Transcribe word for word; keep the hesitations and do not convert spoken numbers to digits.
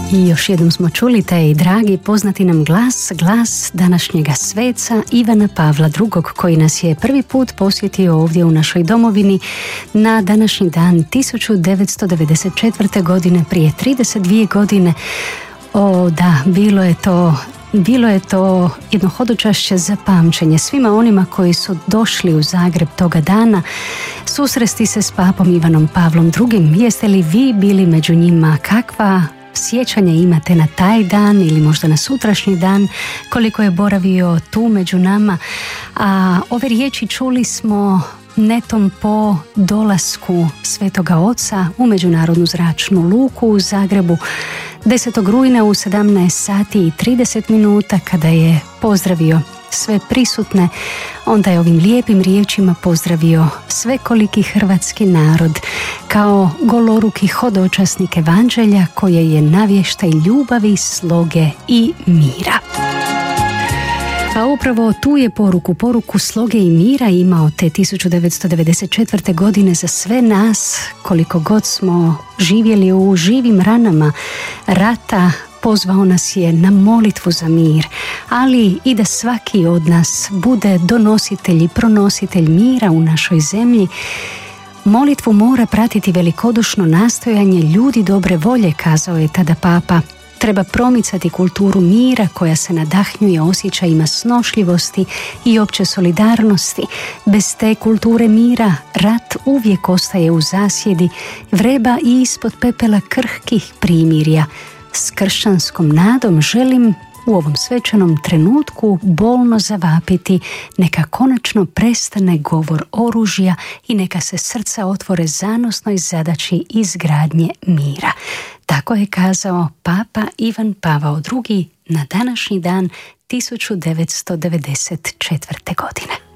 I još jednom smo čuli taj dragi poznati nam glas, glas današnjega sveca Ivana Pavla drugog, koji nas je prvi put posjetio ovdje u našoj domovini na današnji dan tisuću devetsto devedeset četvrte. godine, prije trideset dvije godine. O da, bilo je to Bilo je to jedno hodočašće za pamćenje svima onima koji su došli u Zagreb toga dana susresti se s papom Ivanom Pavlom drugim. Jeste li vi bili među njima? Kakva sjećanja imate na taj dan ili možda na sutrašnji dan, koliko je boravio tu među nama? A ove riječi čuli smo netom po dolasku Svetoga Oca u Međunarodnu zračnu luku u Zagrebu desetog rujna u sedamnaest sati i trideset minuta, kada je pozdravio sve prisutne. Onda je ovim lijepim riječima pozdravio svekoliki hrvatski narod kao goloruki hodočasnik evanđelja, koje je navještaj ljubavi, sloge i mira. A upravo tu je poruku, poruku sloge i mira imao te tisuću devetsto devedeset četvrte. godine za sve nas, koliko god smo živjeli u živim ranama rata. Pozvao nas je na molitvu za mir, ali i da svaki od nas bude donositelj i pronositelj mira u našoj zemlji. Molitvu mora pratiti velikodušno nastojanje ljudi dobre volje, kazao je tada papa. Treba promicati kulturu mira koja se nadahnjuje osjećajima snošljivosti i opće solidarnosti. Bez te kulture mira rat uvijek ostaje u zasjedi, vreba i ispod pepela krhkih primirja. S kršćanskom nadom želim u ovom svečanom trenutku bolno zavapiti, neka konačno prestane govor oružja i neka se srca otvore zanosnoj zadaći izgradnje mira. Tako je kazao papa Ivan Pavao drugi na današnji dan tisuću devetsto devedeset četvrte. godine.